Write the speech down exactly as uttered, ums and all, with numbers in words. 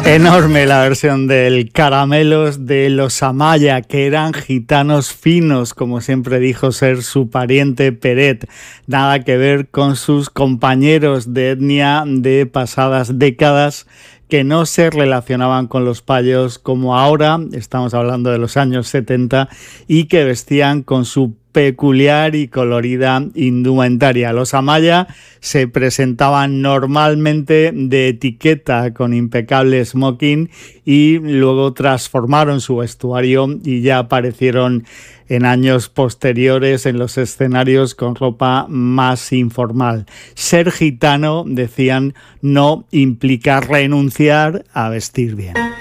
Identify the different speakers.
Speaker 1: Enorme la versión del Caramelos de los Amaya, que eran gitanos finos, como siempre dijo ser su pariente Peret. Nada que ver con sus compañeros de etnia de pasadas décadas que no se relacionaban con los payos como ahora, estamos hablando de los años setenta, y que vestían con su peculiar y colorida indumentaria. Los Amaya se presentaban normalmente de etiqueta con impecable smoking y luego transformaron su vestuario y ya aparecieron en años posteriores en los escenarios con ropa más informal. Ser gitano, decían, no implica renunciar a vestir bien.